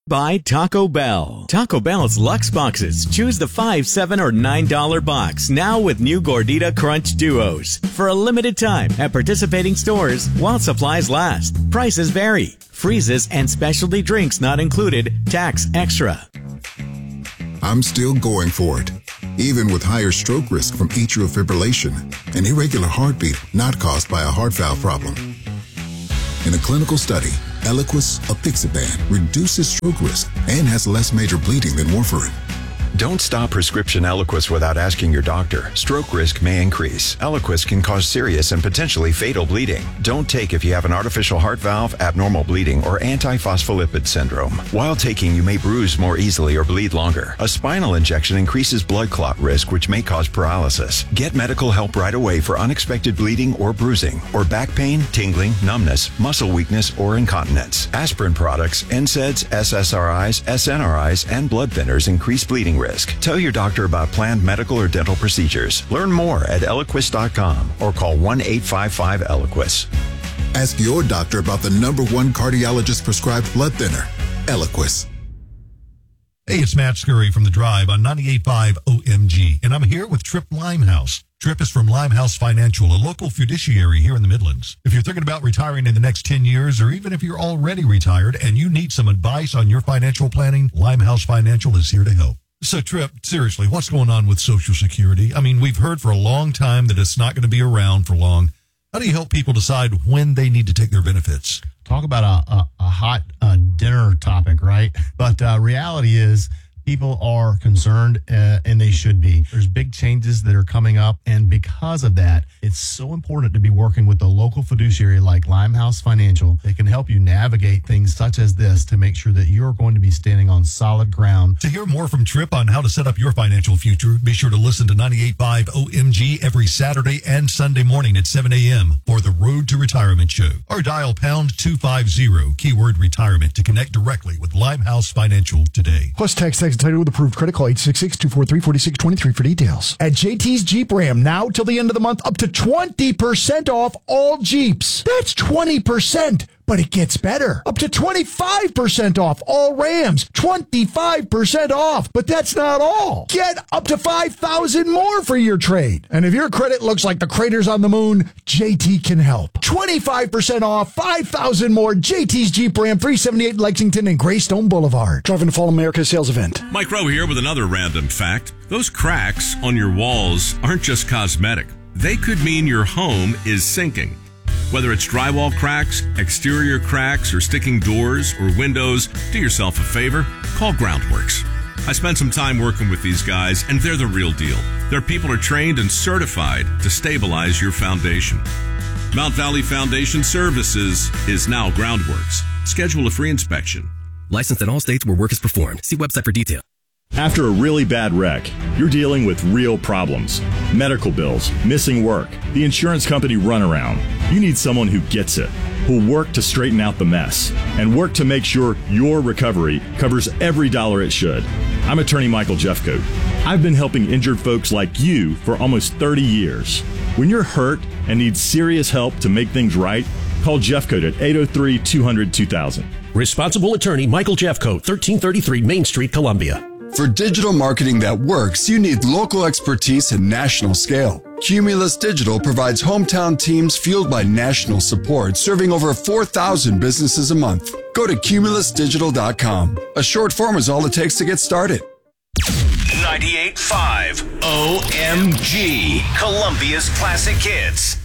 By Taco Bell. Taco Bell's Luxe Boxes. Choose the $5, $7, or $9 box. Now with new Gordita Crunch Duos. For a limited time at participating stores while supplies last. Prices vary. Freezes and specialty drinks not included. Tax extra. I'm still going for it. Even with higher stroke risk from atrial fibrillation, an irregular heartbeat not caused by a heart valve problem. In a clinical study, Eliquis apixaban reduces stroke risk and has less major bleeding than warfarin. Don't stop prescription Eliquis without asking your doctor. Stroke risk may increase. Eliquis can cause serious and potentially fatal bleeding. Don't take if you have an artificial heart valve, abnormal bleeding, or antiphospholipid syndrome. While taking, you may bruise more easily or bleed longer. A spinal injection increases blood clot risk, which may cause paralysis. Get medical help right away for unexpected bleeding or bruising, or back pain, tingling, numbness, muscle weakness, or incontinence. Aspirin products, NSAIDs, SSRIs, SNRIs, and blood thinners increase bleeding risk. Tell your doctor about planned medical or dental procedures. Learn more at Eliquis.com or call 1-855-ELIQUIS. Ask your doctor about the #1 cardiologist prescribed blood thinner, Eliquis. Hey, it's Matt Scurry from The Drive on 98.5 OMG, and I'm here with Tripp Limehouse. Tripp is from Limehouse Financial, a local fiduciary here in the Midlands. If you're thinking about retiring in the next 10 years, or even if you're already retired and you need some advice on your financial planning, Limehouse Financial is here to help. So, Tripp, seriously, what's going on with Social Security? I mean, we've heard for a long time that it's not going to be around for long. How do you help people decide when they need to take their benefits? Talk about a hot dinner topic, right? But reality is people are concerned, and they should be. There's big changes that are coming up, and because of that, it's so important to be working with a local fiduciary like Limehouse Financial. They can help you navigate things such as this to make sure that you're going to be standing on solid ground. To hear more from Tripp on how to set up your financial future, be sure to listen to 98.5 OMG every Saturday and Sunday morning at 7 a.m. for the Road to Retirement Show. Or dial pound 250, keyword retirement, to connect directly with Limehouse Financial today. Plus, text entitled with approved credit. Call 866-243-4623 for details. At JT's Jeep Ram, now till the end of the month, up to 20% off all Jeeps. That's 20%. But it gets better. Up to 25% off all Rams. 25% off. But that's not all. Get up to $5,000 more for your trade. And if your credit looks like the craters on the moon, JT can help. 25% off, $5,000 more. JT's Jeep Ram, 378 Lexington and Greystone Boulevard. Driving to Fall America sales event. Mike Rowe here with another random fact. Those cracks on your walls aren't just cosmetic. They could mean your home is sinking. Whether it's drywall cracks, exterior cracks, or sticking doors or windows, do yourself a favor, call Groundworks. I spent some time working with these guys, and they're the real deal. Their people are trained and certified to stabilize your foundation. Mount Valley Foundation Services is now Groundworks. Schedule a free inspection. Licensed in all states where work is performed. See website for detail. After a really bad wreck, you're dealing with real problems. Medical bills, missing work, the insurance company runaround. You need someone who gets it, who'll work to straighten out the mess, and work to make sure your recovery covers every dollar it should. I'm attorney Michael Jeffcoat. I've been helping injured folks like you for almost 30 years. When you're hurt and need serious help to make things right, call Jeffcoat at 803-200-2000. Responsible attorney Michael Jeffcoat, 1333 Main Street, Columbia. For digital marketing that works, you need local expertise and national scale. Cumulus Digital provides hometown teams fueled by national support, serving over 4,000 businesses a month. Go to cumulusdigital.com. A short form is all it takes to get started. 98.5 OMG, Columbia's classic hits.